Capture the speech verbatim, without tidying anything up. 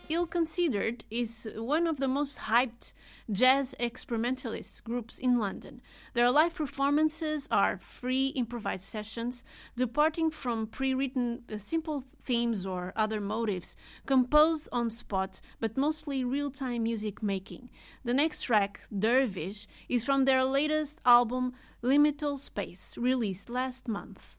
Ill Considered is one of the most hyped jazz experimentalist groups in London. Their live performances are free improvised sessions, departing from pre written uh, simple themes or other motives, composed on spot but mostly real time music making. The next track, Dervish, is from their latest album, Liminal Space, released last month.